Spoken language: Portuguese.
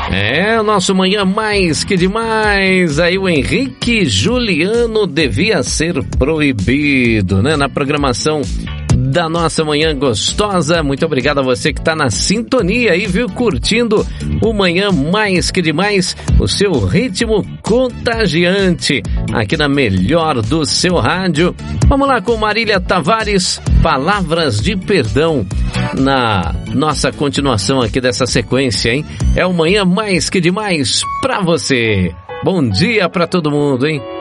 O nosso Manhã Mais Que Demais. Aí o Henrique Juliano devia ser proibido, né? Na programação da nossa Manhã Gostosa. Muito obrigado a você que tá na sintonia aí, viu? Curtindo o Manhã Mais Que Demais, o seu ritmo contagiante, aqui na melhor do seu rádio. Vamos lá com Marília Tavares, Palavras de Perdão, na nossa continuação aqui dessa sequência, hein? É o Manhã Mais Que Demais pra você. Bom dia pra todo mundo, hein?